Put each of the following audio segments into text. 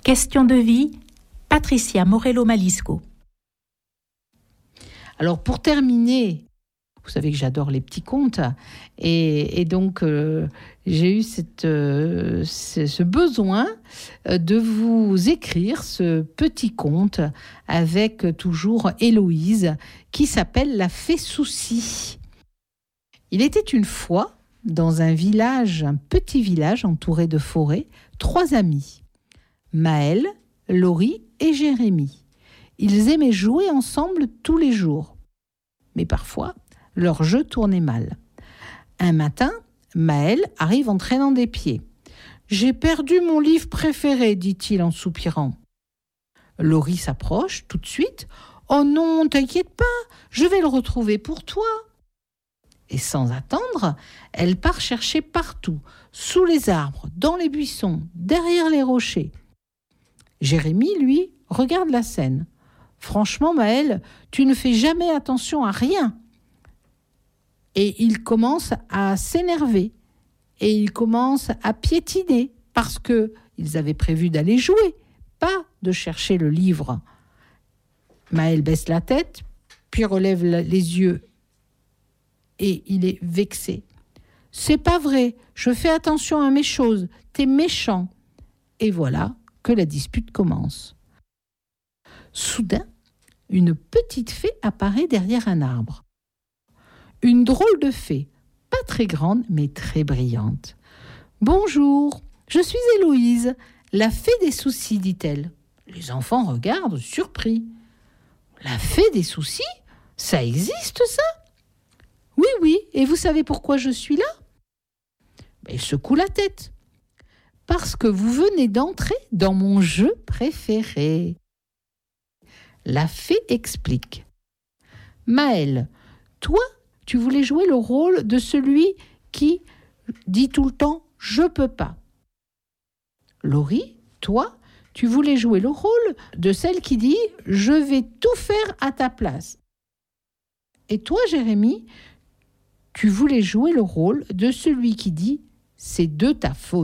Question de vie, Patricia Morello-Malisco. Alors pour terminer, vous savez que j'adore les petits contes et donc j'ai eu ce besoin de vous écrire ce petit conte avec toujours Héloïse qui s'appelle La Fée Souci. Il était une fois dans un petit village entouré de forêts, 3 amis, Maëlle, Laurie et Jérémie. Ils aimaient jouer ensemble tous les jours, mais parfois leur jeu tournait mal. Un matin, Maëlle arrive en traînant des pieds. « J'ai perdu mon livre préféré », dit-il en soupirant. Laurie s'approche tout de suite. « Oh non, t'inquiète pas, je vais le retrouver pour toi. » Et sans attendre, elle part chercher partout, sous les arbres, dans les buissons, derrière les rochers. Jérémie, lui, regarde la scène. « Franchement, Maëlle, tu ne fais jamais attention à rien. » Et il commence à s'énerver et il commence à piétiner parce qu'ils avaient prévu d'aller jouer, pas de chercher le livre. Maëlle baisse la tête, puis relève les yeux et il est vexé. « C'est pas vrai, je fais attention à mes choses, t'es méchant. » Et voilà que la dispute commence. Soudain, une petite fée apparaît derrière un arbre. Une drôle de fée, pas très grande, mais très brillante. « Bonjour, je suis Héloïse, la fée des soucis, dit-elle. » Les enfants regardent, surpris. « La fée des soucis ? Ça existe, ça ? » « Oui, et vous savez pourquoi je suis là ?» Il secoue la tête. « Parce que vous venez d'entrer dans mon jeu préféré. » La fée explique. « Maëlle, toi, tu voulais jouer le rôle de celui qui dit tout le temps « je peux pas ». Laurie, toi, tu voulais jouer le rôle de celle qui dit « je vais tout faire à ta place ». Et toi, Jérémie, tu voulais jouer le rôle de celui qui dit « c'est de ta faute ».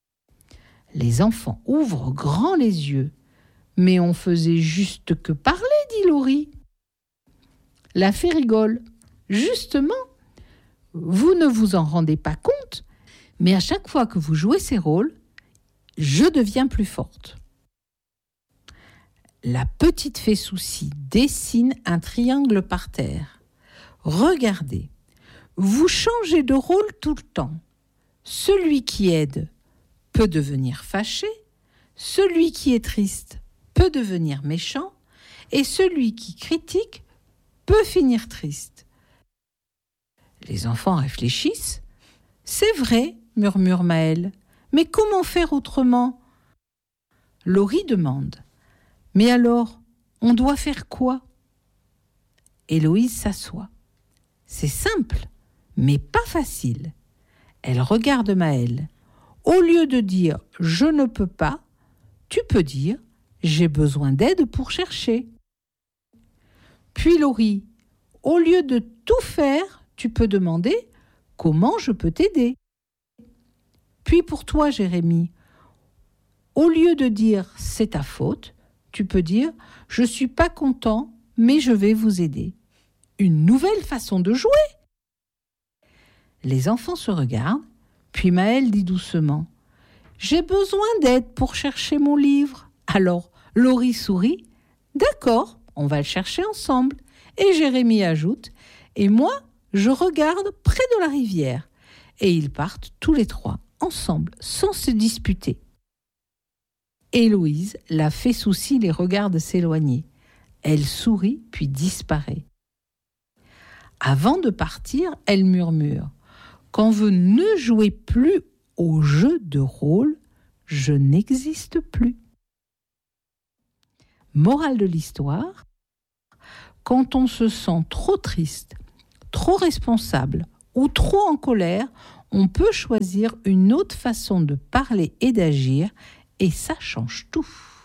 Les enfants ouvrent grand les yeux. « Mais on faisait juste que parler, dit Laurie. » La fée rigole. « Justement, vous ne vous en rendez pas compte, mais à chaque fois que vous jouez ces rôles, je deviens plus forte. » La petite fée Souci dessine un triangle par terre. « Regardez, vous changez de rôle tout le temps. Celui qui aide peut devenir fâché, celui qui est triste peut devenir méchant, et celui qui critique peut finir triste. » Les enfants réfléchissent. « C'est vrai, » murmure Maëlle. « Mais comment faire autrement ?» Laurie demande. « Mais alors, on doit faire quoi ?» Héloïse s'assoit. « C'est simple, mais pas facile. » Elle regarde Maëlle. « Au lieu de dire « je ne peux pas », tu peux dire « j'ai besoin d'aide pour chercher ». Puis Laurie, au lieu de tout faire, tu peux demander « comment je peux t'aider ?» Puis pour toi, Jérémie, au lieu de dire « c'est ta faute », tu peux dire « je suis pas content, mais je vais vous aider ». Une nouvelle façon de jouer. Les enfants se regardent, puis Maëlle dit doucement « j'ai besoin d'aide pour chercher mon livre ». Alors Laurie sourit « d'accord, on va le chercher ensemble ». Et Jérémie ajoute « et moi, je regarde près de la rivière ». Et ils partent tous les 3 ensemble, sans se disputer. Héloïse, la fée Souci, les regarde s'éloigner. Elle sourit, puis disparaît. Avant de partir, elle murmure « quand vous ne jouez plus au jeu de rôle, je n'existe plus. » Morale de l'histoire, quand on se sent trop triste, trop responsable ou trop en colère, on peut choisir une autre façon de parler et d'agir, et ça change tout.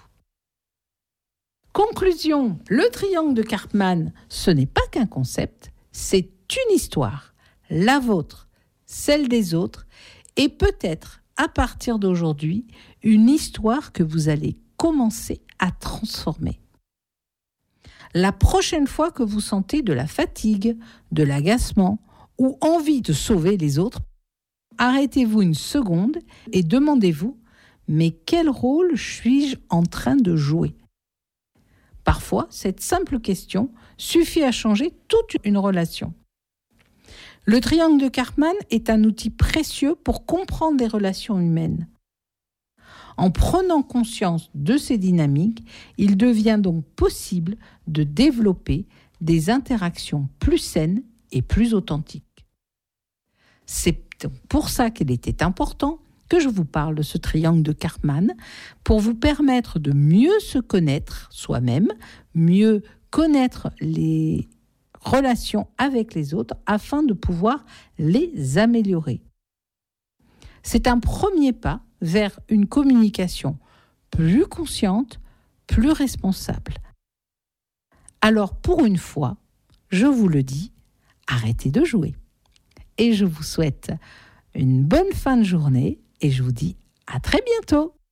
Conclusion, le triangle de Karpman, ce n'est pas qu'un concept, c'est une histoire, la vôtre, celle des autres, et peut-être à partir d'aujourd'hui, une histoire que vous allez commencer à transformer. La prochaine fois que vous sentez de la fatigue, de l'agacement ou envie de sauver les autres, arrêtez-vous une seconde et demandez-vous « Mais quel rôle suis-je en train de jouer ?» Parfois, cette simple question suffit à changer toute une relation. Le triangle de Karpman est un outil précieux pour comprendre les relations humaines. En prenant conscience de ces dynamiques, il devient donc possible de développer des interactions plus saines et plus authentiques. C'est pour ça qu'il était important que je vous parle de ce triangle de Karpman, pour vous permettre de mieux se connaître soi-même, mieux connaître les relations avec les autres afin de pouvoir les améliorer. C'est un premier pas vers une communication plus consciente, plus responsable. Alors pour une fois, je vous le dis, arrêtez de jouer. Et je vous souhaite une bonne fin de journée et je vous dis à très bientôt.